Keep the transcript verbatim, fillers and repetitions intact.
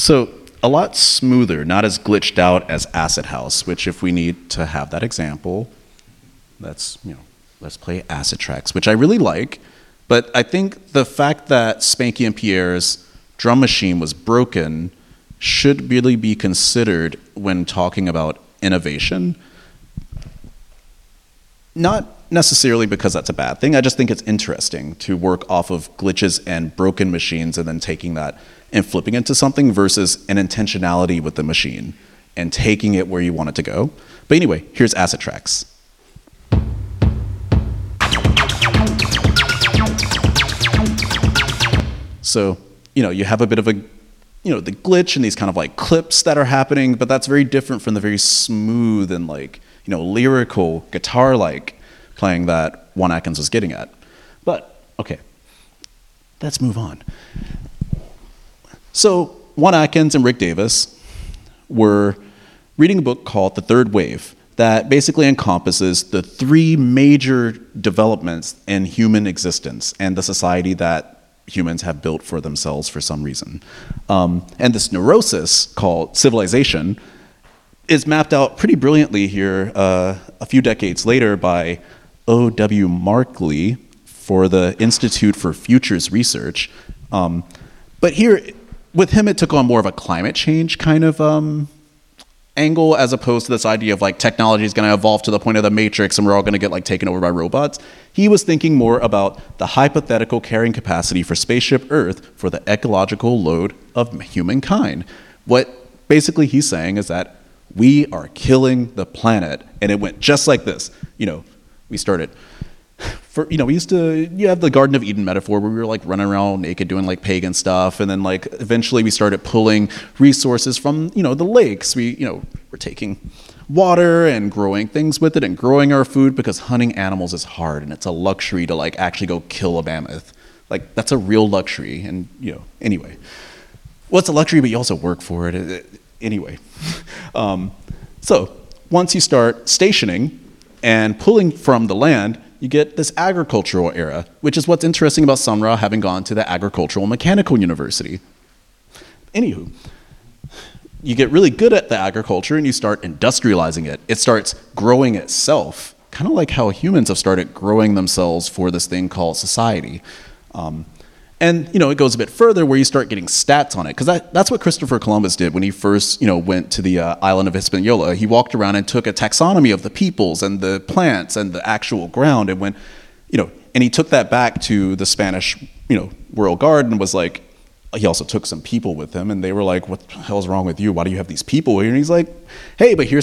So a lot smoother, not as glitched out as Acid House, which if we need to have that example, let's, you know, let's play Acid Tracks, which I really like. But I think the fact that Spanky and Pierre's drum machine was broken should really be considered when talking about innovation. Not necessarily because that's a bad thing. I just think it's interesting to work off of glitches and broken machines and then taking that and flipping into something versus an intentionality with the machine and taking it where you want it to go. But anyway, here's Acid Tracks. So, you know, you have a bit of a, you know, the glitch and these kind of like clips that are happening, but that's very different from the very smooth and like, you know, lyrical, guitar-like playing that Juan Atkins was getting at. But, okay, let's move on. So, Juan Atkins and Rick Davis were reading a book called The Third Wave that basically encompasses the three major developments in human existence and the society that humans have built for themselves for some reason. Um, and this neurosis called civilization is mapped out pretty brilliantly here uh, a few decades later by O W Markley for the Institute for Futures Research. Um, but here, with him, it took on more of a climate change kind of um, angle as opposed to this idea of like technology is going to evolve to the point of the Matrix and we're all going to get like taken over by robots. He was thinking more about the hypothetical carrying capacity for spaceship Earth for the ecological load of humankind. What basically he's saying is that we are killing the planet, and it went just like this. You know, we started, for, you know, we used to, you have the Garden of Eden metaphor where we were like running around naked doing like pagan stuff, and then like eventually we started pulling resources from, you know, the lakes. We, you know, we're taking water and growing things with it and growing our food because hunting animals is hard and it's a luxury to like actually go kill a mammoth. Like that's a real luxury, and you know, anyway. Well, it's a luxury, but you also work for it. Anyway. Um, so once you start stationing and pulling from the land, you get this agricultural era, which is what's interesting about Sun Ra having gone to the Agricultural Mechanical University. Anywho, you get really good at the agriculture and you start industrializing it. It starts growing itself, kind of like how humans have started growing themselves for this thing called society. Um, and, you know, it goes a bit further where you start getting stats on it, because that, that's what Christopher Columbus did when he first, you know, went to the uh, island of Hispaniola. He walked around and took a taxonomy of the peoples and the plants and the actual ground, and went, you know, and he took that back to the Spanish, you know, Royal Guard and was like, he also took some people with him, and they were like, what the hell's wrong with you? Why do you have these people here? And he's like, hey, but here's